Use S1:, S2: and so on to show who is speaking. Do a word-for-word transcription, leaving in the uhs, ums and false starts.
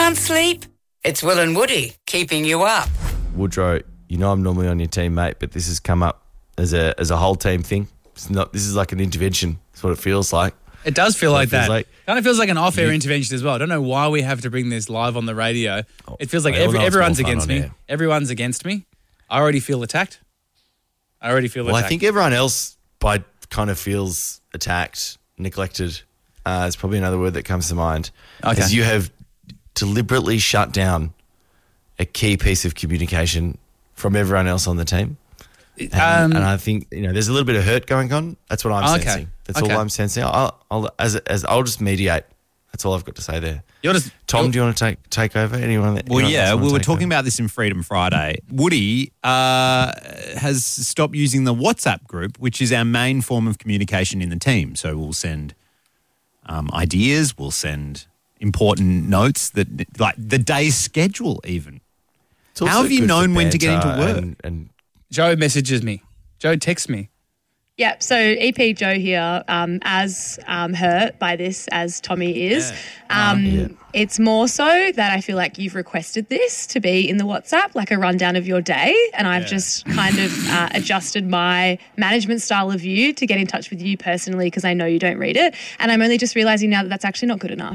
S1: Can't sleep? It's Will and Woody keeping you up.
S2: Woodrow, you know I'm normally on your team, mate, but this has come up as a as a whole team thing. It's not. This is like an intervention. That's what it feels like.
S3: It does feel like that.
S2: Like.
S3: Kind of feels like an off-air
S2: You-
S3: intervention as well. I don't know why we have to bring this live on the radio.
S2: Oh,
S3: It feels like
S2: well,
S3: every,
S2: no, it's
S3: everyone's
S2: more fun
S3: against
S2: on
S3: me.
S2: air.
S3: Everyone's against me. I already feel attacked. I already feel
S2: Well,
S3: attacked.
S2: I think everyone else by kind of feels attacked, neglected. Uh, is probably another word that comes to mind.
S3: Okay.
S2: As you have deliberately shut down a key piece of communication from everyone else on the team. And,
S3: Um,
S2: and I think, you know, there's a little bit of hurt going on. That's what I'm
S3: Okay.
S2: sensing. That's
S3: Okay.
S2: all I'm sensing. I'll, I'll, as, as, I'll just mediate. That's all I've got to say there.
S3: You're just,
S2: Tom, do you want to take take over? Anyone?
S4: Well,
S2: anyone
S4: yeah,
S2: else wanna
S4: we were
S2: take
S4: talking
S2: over?
S4: about this in Freedom Friday. Woody uh, has stopped using the WhatsApp group, which is our main form of communication in the team. So we'll send um, ideas, we'll send important notes, that like the day's schedule even.
S2: It's also
S4: How have you
S2: good for
S4: known when to get into
S2: banter
S4: work?
S2: And, and
S3: Joe messages me. Joe texts me.
S5: Yep. So E P Joe here, um, as um, hurt by this as Tommy is. Um,
S2: Yeah.
S5: It's more so that I feel like you've requested this to be in the WhatsApp, like a rundown of your day, and I've just kind of uh, adjusted my management style of you to get in touch with you personally because I know you don't read it, and I'm only just realising now that that's actually not good enough.